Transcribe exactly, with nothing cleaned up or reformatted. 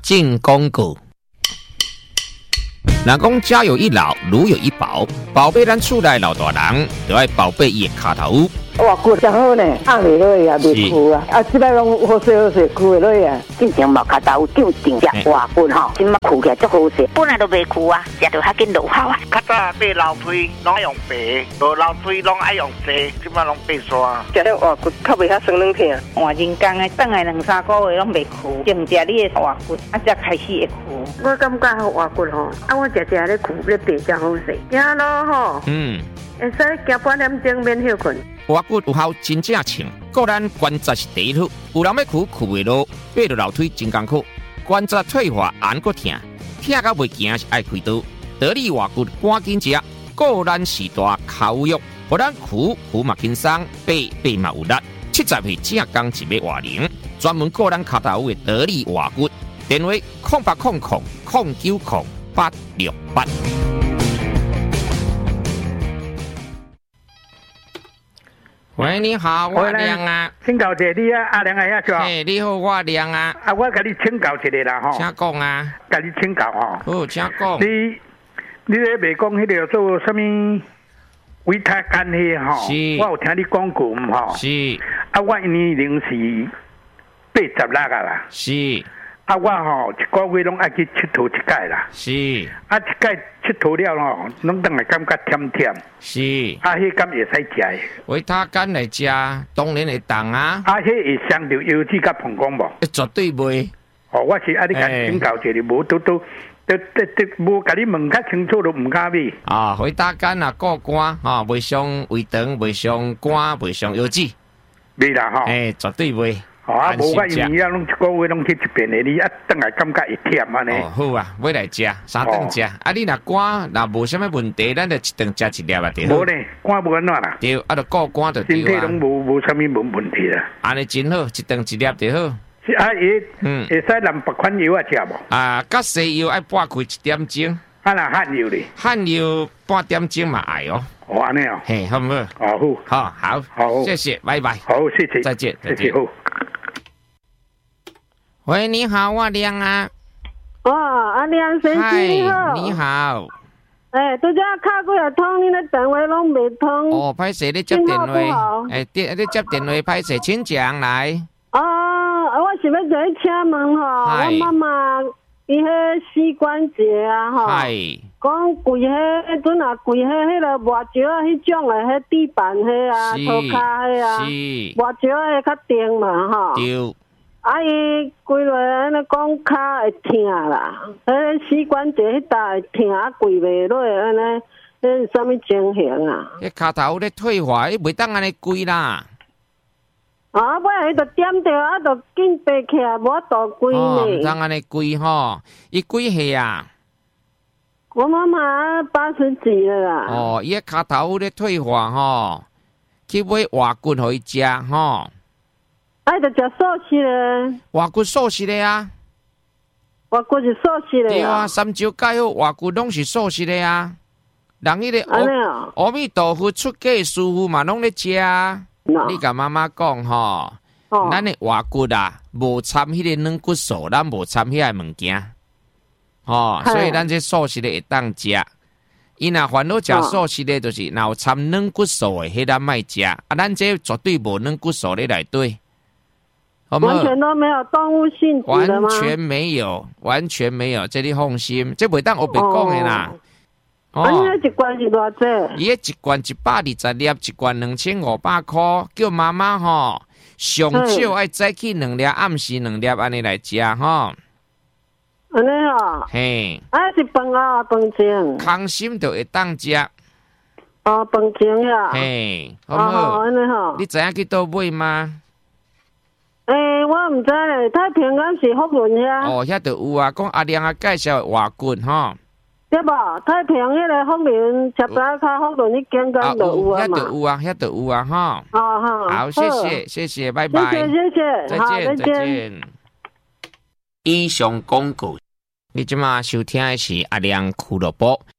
进广告。人讲家有一老，如有一宝，宝贝咱厝内老大人，就要宝贝伊的脚头。 哇，骨真好呢，压袂落去啊，袂枯啊，啊，即摆拢好势好势，枯袂落去啊。 进前毛脚头就定只外骨吼，即摆枯起来足好势，本来都袂枯啊，食着较紧落效啊。 较早爬楼梯拢用爬，无楼梯拢爱用坐，即摆拢爬山。 食了外骨较袂遐酸软疼。 换人工的，等来两三个月拢袂枯，净食你的外骨，啊才开始会枯。 我感觉外骨吼，啊我食食咧枯咧爬才好势，行路吼， 嗯， 会使行半点钟免休困。 外骨有效真正强，个咱关节是第一好。有人要哭哭袂落，爬落楼梯真艰苦，关节退化按个疼，疼到袂行是爱开刀。得力外骨赶紧食，个咱时大口肉，互咱哭哭嘛轻松，爬爬嘛有力。七十岁正刚一尾外零，专门个咱脚头的得力外骨。电话空八空空空九空八六八。喂，你好，我亮啊， 请教一下你啊，阿亮啊，遐少。 嘿，你好，我亮啊。 啊，我甲你请教一下啦，吼。 请讲啊。 甲你请教吼。 好，请讲。 你你咧袂讲迄个做什么维他干迄吼？ 是。 我有听你讲过唔吼？ 是。 啊，我年龄是八十六啊啦。 是。 啊，我吼一个月拢爱去佚佗一摆啦。 是。 啊，一摆佚佗了吼，拢当来感觉甜甜。 是。 啊，迄敢会使食的。 维他干来食，当然会当啊。 啊，迄会伤着腰子甲膀胱无？ 绝对袂。 哦，我是啊，你甲请教一下，无都都都都都无甲你问较清楚，都唔敢买。 啊，维他干啊，过肝啊，袂伤胃肠，袂伤肝，袂伤腰子。 袂啦吼。 诶，绝对袂。 啊，无我因为啊，拢一个月拢去一遍的，你啊，等下感觉会忝安尼。 哦，好啊，要来食，三顿食。啊，你若肝若无啥物问题，咱就一顿食一粒啊，对。 无呢，肝无安怎啦？ 对，啊，就顾肝就对啊。 身体拢无无啥物问问题啦。 安尼真好，一顿一粒就好。 是啊，伊嗯，会使蓝白款药啊食无？ 啊，甲西药爱半开一点钟。 啊，那汉药咧？ 汉药半点钟嘛爱哦。 哦，安尼哦。 嘿，好唔好？ 哦好。好，好， 好， 谢谢，拜拜。 好，谢谢， 再见， 再见。好。 喂，你好，我亮啊。 哇，阿亮先生你好。 你好。 哎，拄则敲过来通，你的电话拢未通。 哦，歹势，你接电话。哎，你你接电话歹势，请讲来。 哦，我是要坐去请问吼，我妈妈伊迄膝关节啊吼，讲跪迄阵啊跪迄迄个抹石啊，迄种诶，迄地板迄啊，涂骹迄啊，抹石迄较定嘛吼。对。啊，伊跪落安尼讲骹会疼啦，迄膝关节迄搭会疼，啊跪袂落安尼，迄是啥物情形啊？ 迄骹头咧退化，伊袂当安尼跪啦。 啊，尾仔伊就点着，啊，就紧爬起来，无法度跪呢。 哦，毋通安尼跪吼，伊几岁啊？ 我妈妈八十几了啦。 哦，伊个骹头咧退化吼，去买外骨互伊食吼。 哎，就食素食咧。 外骨素食咧啊。 外骨是素食咧。 对啊，三招解好，外骨拢是素食咧啊。人迄个阿阿弥陀佛出家师傅嘛，拢咧食啊。你甲妈妈讲吼，咱的外骨啊，无掺迄个软骨素，咱无掺遐个物件，吼，所以咱这素食的会当食。伊若烦恼食素食的，就是若有掺软骨素的，迄咱莫食。啊，咱这绝对无软骨素咧内底。 完全都没有动物性质的吗？ 完全没有，完全没有，这你放心，这袂当我白讲的啦。 哦，啊，你一罐是偌济？ 伊一罐一百二十粒，一罐两千五百块。叫妈妈吼，上少爱早起两粒，暗时两粒，安尼来食吼。 安尼哦。 嘿。 啊，是饭啊，饭前。 空心就会当食。 哦，饭前呀。 嘿，好唔好？ 安尼吼。 你知影去倒买吗？ 诶、欸，我唔知咧，太平港是福伦遐。 哦，遐就有啊，讲阿亮啊介绍外骨吼。 对吧？太平迄个福伦，十八卡福伦迄间间就有啊嘛。 遐就有啊，遐就有啊，哈。 哦哈。 好，谢谢，谢谢，拜拜。 谢谢，谢谢， 再见，再见。以上广告，你即马收听的是阿亮俱乐部。